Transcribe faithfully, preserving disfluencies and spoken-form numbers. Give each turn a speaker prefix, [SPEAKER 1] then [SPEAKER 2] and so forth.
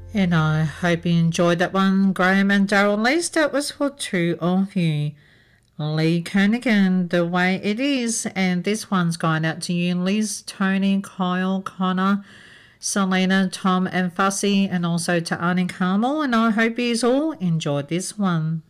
[SPEAKER 1] And I hope you enjoyed that one, Graham and Daryl. At least that was for two of you. Lee Kernaghan, The Way It Is. And this one's going out to you, Liz, Tony, Kyle, Connor, Selena, Tom and Fussy, and also to Arnie Carmel. And I hope you all enjoyed this one.